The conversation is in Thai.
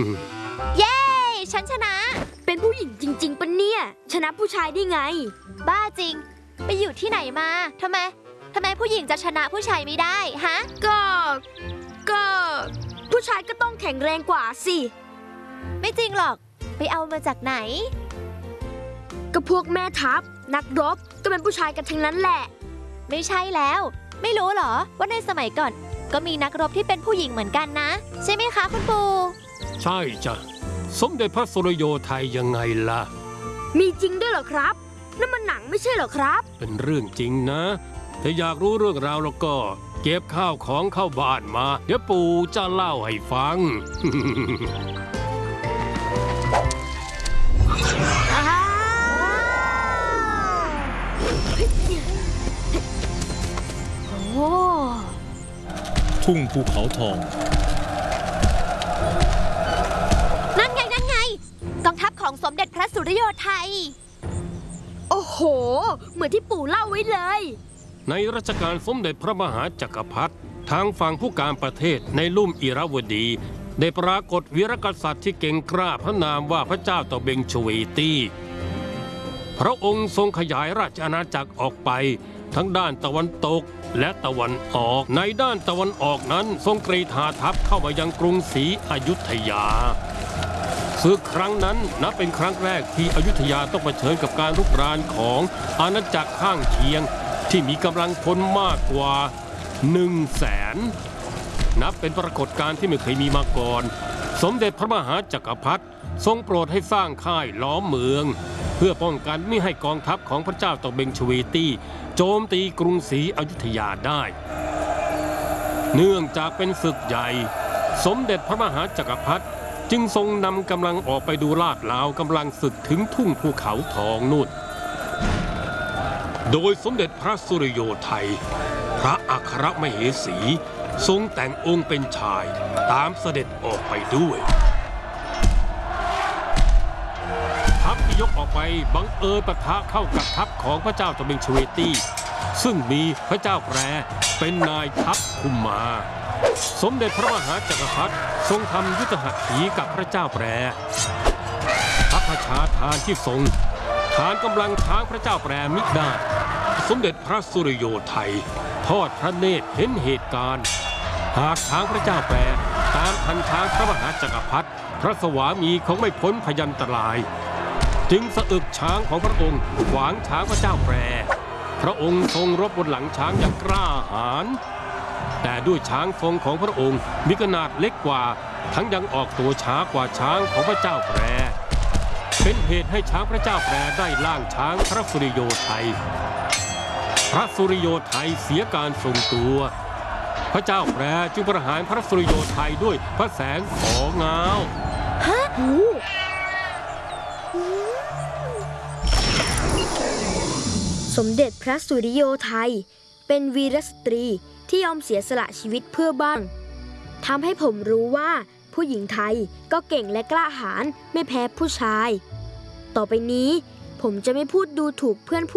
เย้ฉันชนะเป็นผู้หญิงจริงๆปะเนี่ยชนะผู้ชายได้ไงบ้าจริงไปอยู่ที่ไหนมาทำไมผู้หญิงจะชนะผู้ชายไม่ได้ฮะก็ผู้ชายก็ต้องแข็งแรงกว่าสิไม่จริงหรอกไปเอามาจากไหนก็พวกแม่ทัพนักรบก็เป็นผู้ชายกันทั้งนั้นแหละไม่ใช่แล้วไม่รู้หรอว่าในสมัยก่อนก็มีนักรบที่เป็นผู้หญิงเหมือนกันนะใช่ไหมคะคุณปู่ใช่จ้ะสมเด็จพระสุริโยไทยยังไงล่ะมีจริงด้วยเหรอครับนั่นมันหนังไม่ใช่เหรอครับเป็นเรื่องจริงนะถ้าอยากรู้เรื่องราวแล้วก็เก็บข้าวของเข้าบ้านมาเดี๋ยวปู่จะเล่าให้ฟังโอ้ทุ่งภูเขาทองนั่นไงกองทัพของสมเด็จพระสุริโยไทยโอ้โหเหมือนที่ปู่เล่าไว้เลยในรัชกาลสมเด็จพระมหาจักรพรรดิทางฝั่งผู้การประเทศในลุ่มอิระวดีได้ปรากฏวีรกษัตริย์ที่เก่งกล้าพระนามว่าพระเจ้าตะเบงชเวตีพระองค์ทรงขยายราชอาณาจักรออกไปทั้งด้านตะวันตกและตะวันออกในด้านตะวันออกนั้นทรงกรีธาทัพเข้ามายังกรุงศรีอยุธยาศึกครั้งนั้นนับเป็นครั้งแรกที่อยุธยาต้องเผชิญกับการรุกรานของอาณาจักรข้างเคียงที่มีกำลังพลมากกว่า100,000นับเป็นปรากฏการณ์ที่ไม่เคยมีมาก่อนสมเด็จพระมหาจักรพรรดิทรงโปรดให้สร้างค่ายล้อมเมืองเพื่อป้องกันไม่ให้กองทัพของพระเจ้าตะเบงชเวตีโจมตีกรุงศรีอยุธยาได้เนื่องจากเป็นศึกใหญ่สมเด็จพระมหาจักรพรรดิจึงทรงนำกำลังออกไปดูลาดเหลากำลังศึกถึงทุ่งภูเขาทองนู่นโดยสมเด็จพระสุริโยไทยพระอัครมเหสีทรงแต่งองค์เป็นชายตามเสด็จออกไปด้วยทัพที่ยกออกไปบังเอิญปะทะเข้ากับทัพของพระเจ้าตะเบงชเวตีซึ่งมีพระเจ้าแปรเป็นนายทัพคุมมาสมเด็จพระมหาจักรพรรดิทรงทำยุทธหัตถีกับพระเจ้าแปรพระราชาทานที่ทรงฐานกำลังช้างพระเจ้าแปรมิได้สมเด็จพระสุริโยไทยทอดพระเนตรเห็นเหตุการณ์หากช้างพระเจ้าแปรตามทันช้างพระมหาจักรพรรดิพระสวามีคงไม่พ้นพยันตรายจึงสะอึกช้างของพระองค์ขวางช้างพระเจ้าแปรพระองค์ทรงรบบนหลังช้างอย่างกล้าหาญแต่ด้วยช้างทรงของพระองค์มีขนาดเล็กกว่าทั้งยังออกตัวช้ากว่าช้างของพระเจ้าแปรเป็นเหตุให้ช้างพระเจ้าแปรได้ล่างช้างพระสุริโยไทยพระสุริโยไทยเสียการทรงตัวพระเจ้าแปรจึงประหารพระสุริโยไทยด้วยพระแสงของเงาสมเด็จพระสุริโยไทยเป็นวีรสตรีที่ยอมเสียสละชีวิตเพื่อบ้างทำให้ผมรู้ว่าผู้หญิงไทยก็เก่งและกล้าหาญไม่แพ้ผู้ชายต่อไปนี้ผมจะไม่พูดดูถูกเพื่อน